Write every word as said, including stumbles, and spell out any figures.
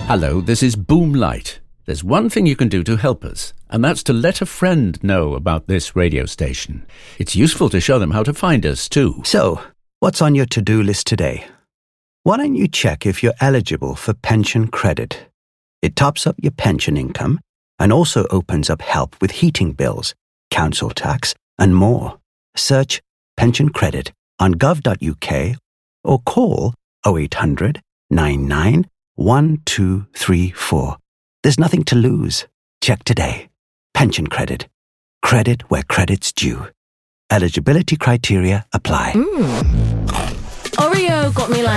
Hello, this is Boomlight. There's one thing you can do to help us, and that's to let a friend know about this radio station. It's useful to show them how to find us, too. So, what's on your to-do list today? Why don't you check if you're eligible for pension credit? It tops up your pension income and also opens up help with heating bills, council tax, and more. Search pension credit on gov dot u k or call oh eight hundred, nine nine, one two three four. There's nothing to lose. Check today. Pension credit. Credit where credit's due. Eligibility criteria apply. Mm. Oreo got me like